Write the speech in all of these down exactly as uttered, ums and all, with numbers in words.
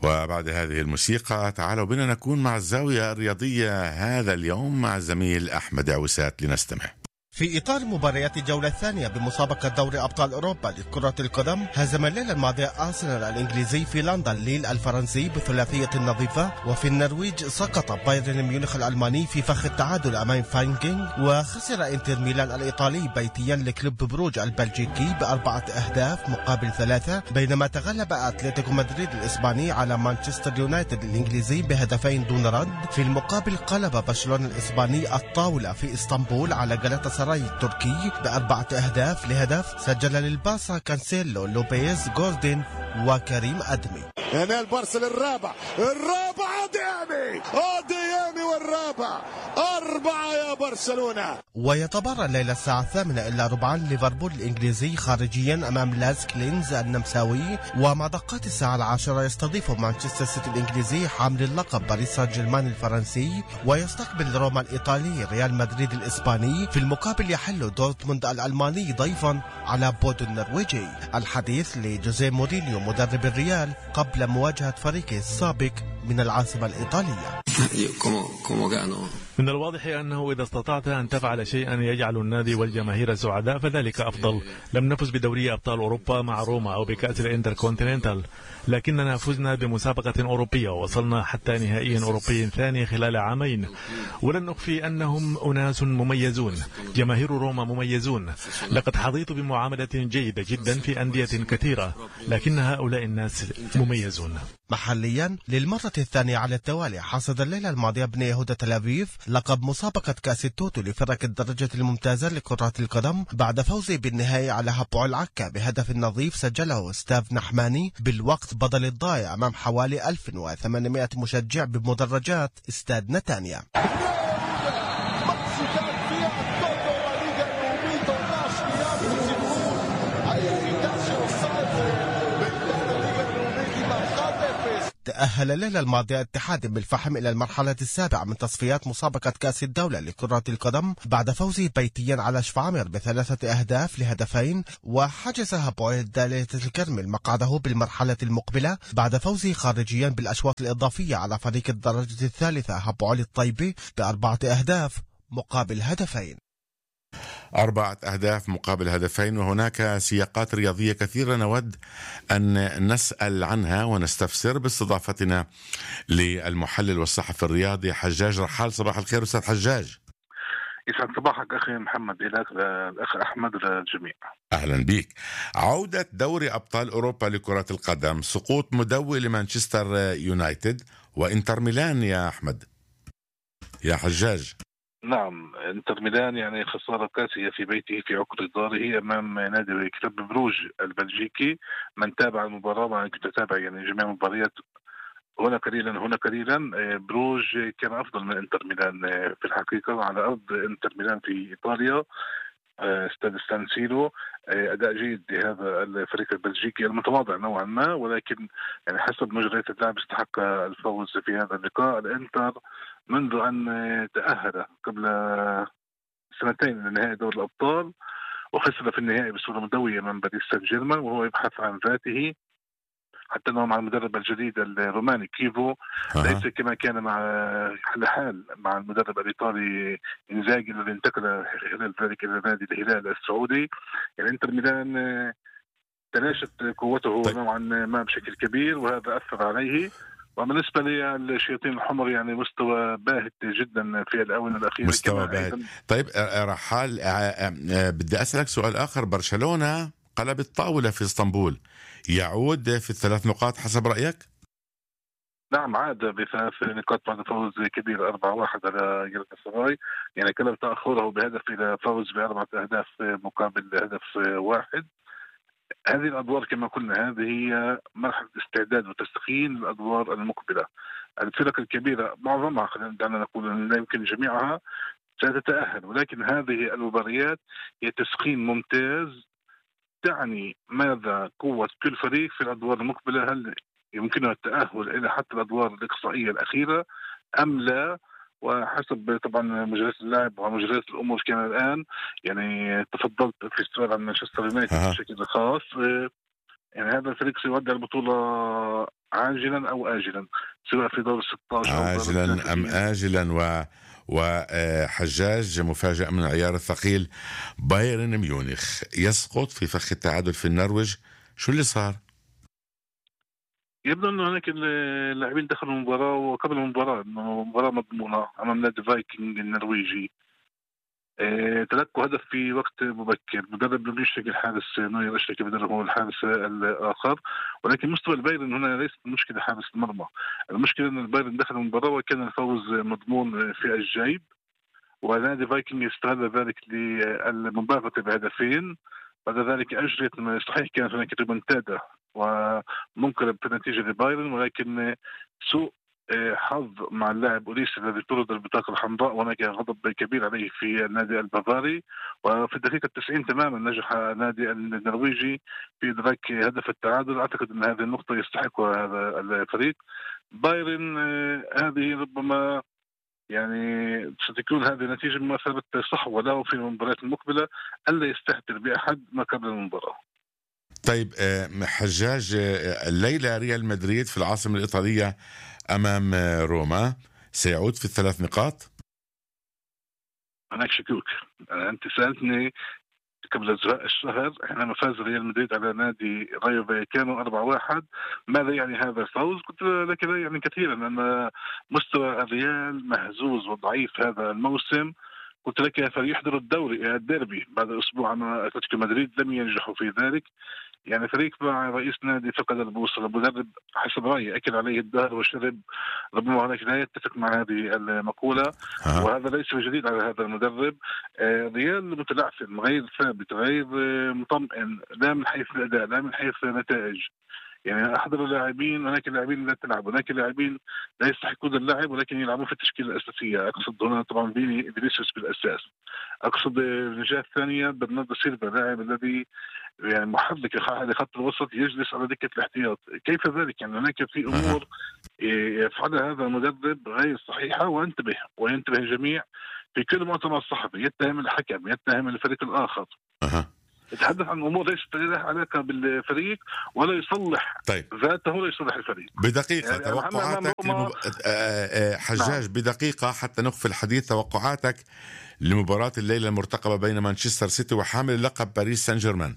وبعد هذه الموسيقى تعالوا بنا نكون مع الزاوية الرياضية هذا اليوم مع الزميل أحمد عوسات لنستمع. في إطار مباريات الجولة الثانية بمسابقة دوري أبطال أوروبا لكرة القدم، هزم الليلة الماضية أرسنال الإنجليزي في لندن ليل الفرنسي بثلاثية نظيفة، وفي النرويج سقط بايرن ميونخ الألماني في فخ التعادل أمام فاينجينغ، وخسر إنتر ميلان الإيطالي بيتيا لكلوب بروج البلجيكي بأربعة أهداف مقابل ثلاثة، بينما تغلب أتلتيكو مدريد الإسباني على مانشستر يونايتد الإنجليزي بهدفين دون رد. في المقابل قلب برشلونة الإسباني الطاولة في اسطنبول على جالاتا التركي بأربعة أهداف لهدف، سجل للبارسا كانسيلو، لوبيز، جوردن وكريم أدمي. هنا البارسا الرابع الرابع ديامي ديامي والرابع أربعة يا برشلونة. ويتبرع الليلة الساعة الثامنة إلا ربعا ليفربول الإنجليزي خارجيا أمام لاز كلينز النمساوي، ومع دقات الساعة العاشرة يستضيف مانشستر سيتي الإنجليزي حامل اللقب باريس سان جيرمان الفرنسي، ويستقبل روما الإيطالي ريال مدريد الإسباني. في المقابل يحل دورتموند الألماني ضيفا على بودو النرويجي. الحديث لجوزيه مورينيو مدرب الريال قبل مواجهة فريقه السابق من العاصمة الإيطالية. من الواضح أنه إذا استطعت أن تفعل شيئا يجعل النادي والجماهير سعداء فذلك أفضل. لم نفز بدوري أبطال أوروبا مع روما أو بكأس الانتركونتيننتال، لكننا فزنا بمسابقة أوروبية ووصلنا حتى نهائي أوروبي ثاني خلال عامين. ولن نخفي أنهم أناس مميزون، جماهير روما مميزون. لقد حظيت بمعاملة جيدة جدا في أندية كثيرة، لكن هؤلاء الناس مميزون. محليا للمرة الثانية على التوالي حصد الليلة الماضية ابن يهودا تل أبيب لقب مسابقة كأس التوتو لفرق الدرجة الممتازة لكرة القدم بعد فوزه بالنهائي على هابويل عكا بهدف نظيف سجله ستاف نحماني بالوقت بدل الضائع أمام حوالي ألف وثمانمائة مشجع بمدرجات استاد نتانيا. تأهل الليلة الماضية اتحاد بالفحم إلى المرحلة السابعة من تصفيات مسابقة كأس الدولة لكرة القدم بعد فوزه بيتيا على شفعمر بثلاثة أهداف لهدفين، وحجز هابويل دالية الكرمل مقعده بالمرحلة المقبلة بعد فوزه خارجيا بالأشواط الإضافية على فريق الدرجة الثالثة هابويل الطيبي بأربعة أهداف مقابل هدفين. أربعة أهداف مقابل هدفين، وهناك سياقات رياضية كثيرة نود أن نسأل عنها ونستفسر باستضافتنا للمحلل والصحفي الرياضي حجاج رحال. صباح الخير أستاذ حجاج. يسعد صباحك أخي محمد، إليك الأخ أحمد للجميع. أهلا بك. عودة دوري أبطال أوروبا لكرة القدم، سقوط مدوي لمانشستر يونايتد وإنتر ميلان يا أحمد يا حجاج. نعم، انتر ميلان يعني خسارة كاسية في بيته في عقر داره أمام نادي كلوب بروج البلجيكي. من تابع المباراة وأنا كنت أتابع يعني جميع المباريات هنا قليلا هنا قليلا، بروج كان أفضل من انتر ميلان في الحقيقة على أرض انتر ميلان في إيطاليا استاد سان سيرو. أداء جيد لهذا الفريق البلجيكي المتواضع نوعا ما، ولكن يعني حسب مجريات اللعب استحق الفوز في هذا اللقاء. الانتر منذ أن تأهل قبل سنتين لنهائي دوري الأبطال وخسر في النهائي بصورة مدوية من باريس سان جيرمان، وهو يبحث عن ذاته حتى أنه مع المدرب الجديد الروماني كيفو أه. ليس كما كان مع الحال مع المدرب الإيطالي إنزاغي الذي انتقل خلال ذلك إلى نادي الهلال السعودي. يعني انتر ميلان تلاشت قوته طيب. نوعا ما بشكل كبير، وهذا أثر عليه. وبالنسبة للشياطين الحمر يعني مستوى باهت جدا في الآونة الأخيرة، مستوى باهت. طيب رحال، بدي أسألك سؤال آخر. برشلونة قلب الطاولة في اسطنبول، يعود في الثلاث نقاط حسب رأيك؟ نعم، عاد بثلاث نقاط بعد فوز كبير أربعة واحد على جلطة سراي. يعني كلب تأخره بهدف إلى فوز بأربعة أهداف مقابل هدف واحد. هذه الأدوار كما قلنا هذه هي مرحلة استعداد وتسخين الأدوار المقبلة. الفرق الكبيرة معظمها خلينا نقول لا يمكن جميعها ستتأهل، ولكن هذه المباريات هي تسخين ممتاز تعني ماذا قوة كل فريق في الأدوار المقبلة. هل يمكنه التأهل إلى حتى الأدوار الإقصائية الأخيرة أم لا؟ وحسب طبعا مجريات اللعب ومجريات الأمور كان الآن. يعني تفضلت في السؤال عن مانشستر يونايتد بشكل خاص، يعني هذا الفريق سيودع البطولة عاجلا أو آجلا، سواء في دور ستة عشر عاجلا أم آجلا. و وحجاج، مفاجأة من العيار الثقيل، بايرن ميونخ يسقط في فخ التعادل في النرويج. شو اللي صار؟ يبدو أنه هناك اللاعبين دخلوا المباراة وقبل المباراة أنه مباراة مضمونة أمام نادي فايكنج النرويجي. اه تلقوا هدف في وقت مبكر، مدرب لم يشتكي الحارس نوير، اشتكي مدربه الحارس الآخر، ولكن مستوى البايرن هنا ليست مشكلة حارس المرمى. المشكلة أن البايرن دخل المباراة وكان الفوز مضمون في الجيب، ونادي فايكنج استغل ذلك للمباغتة بهدفين. بعد ذلك أجريت، صحيح كانت هناك ريمونتادا ومنقلب في النتيجة لبايرن، ولكن سوء حظ مع اللاعب أوليس الذي طرد البطاقة الحمراء، وهناك غضب كبير عليه في النادي البافاري. وفي الدقيقة التسعين تماما نجح النادي النرويجي في إدراك هدف التعادل. أعتقد أن هذه النقطة يستحقها هذا الفريق. بايرن هذه ربما يعني ستكون هذه نتيجة بمثابة صحوة له في المباريات المقبلة، ألا يستهتر بأحد ما قبل المباراة. طيب حجاج، الليلة ريال مدريد في العاصمة الإيطالية أمام روما سيعود في الثلاث نقاط؟ هناك شكوك. أنت سألتني قبل الشهر حينما فاز ريال مدريد على نادي رايو فايكانو أربعة واحد، ماذا يعني هذا الفوز؟ قلت لك لا يعني كثيرا، أن مستوى الريال مهزوز وضعيف هذا الموسم. قلت لك فليحضروا الدوري الديربي بعد أسبوع مع أتلتيكو مدريد، لم ينجحوا في ذلك. يعني فريق مع رئيس نادي فقد البوصلة، مدرب حسب رأيي أكل عليه الدهر وشرب، ربما هناك لا يتفق مع هذه المقولة. آه. وهذا ليس جديد على هذا المدرب. آه ريال متلعثم، غير ثابت، غير آه مطمئن، لا من حيث الأداء لا من حيث النتائج. يعني أحضر اللاعبين، هناك لاعبين لا تلعب، هناك لاعبين لا يستحقون اللعب ولكن يلعبون في التشكيلة الأساسية. أقصد هنا طبعا فيني فينيسيوس بالأساس. أقصد الجهة الثانية برناردو سيلفا، اللاعب الذي يعني محرك لخط الوسط يجلس على دكة الاحتياط. كيف ذلك؟ يعني هناك في أمور يفعلها هذا المدرب غير صحيحة. وانتبه وينتبه الجميع في كل مؤتمر صحفي يتهم الحكم، يتهم الفريق الآخر. أه. يتحدث عن أمور ليست لها علاقة بالفريق، ولا يصلح طيب. ذاته ولا يصلح الفريق. بدقيقة يعني توقعاتك لمب... حجاج نعم. بدقيقة حتى نخفي الحديث، توقعاتك لمباراة الليلة المرتقبة بين مانشستر سيتي وحامل لقب باريس سان جيرمان.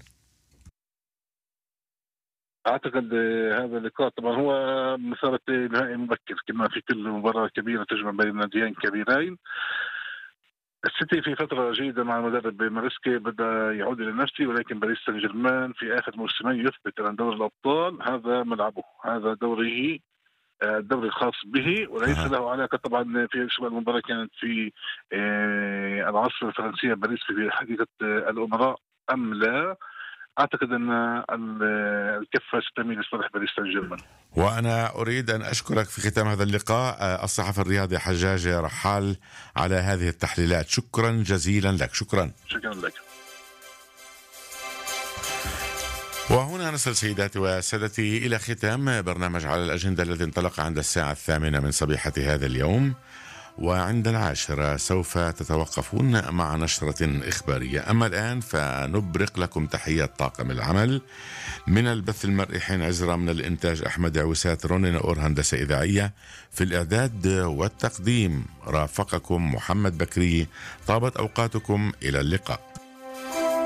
أعتقد هذا اللقاء طبعا هو مثابة نهائي مبكر كما في كل مباراة كبيرة تجمع بين ناديين كبيرين. السيتي في فترة جيدة مع المدرب ماريسكي، بدأ يعود إلى نفسه، ولكن باريس سان جيرمان في آخر موسمين يثبت أن دوري الأبطال هذا ملعبه، هذا دوره، الدوري الخاص به، وليس له علاقة طبعا في شباب المباراة كانت في العاصمة الفرنسية باريس في حقيقة الأمراء أم لا. أعتقد أن الكفة ستميل لصالح باريس سان جيرمان. وأنا أريد أن أشكرك في ختام هذا اللقاء الصحفي الرياضي حجاج رحال على هذه التحليلات. شكرا جزيلا لك. شكرا شكرا لك. وهنا نصل سيداتي وسادتي إلى ختام برنامج على الأجندة الذي انطلق عند الساعة الثامنة من صبيحة هذا اليوم، وعند العاشرة سوف تتوقفون مع نشرة إخبارية. أما الآن فنبرق لكم تحيات طاقم العمل من البث المرئي حين عزرا، من الإنتاج أحمد عوسات، رونين أور هندسة إذاعية، في الإعداد والتقديم رافقكم محمد بكري. طابت أوقاتكم، إلى اللقاء.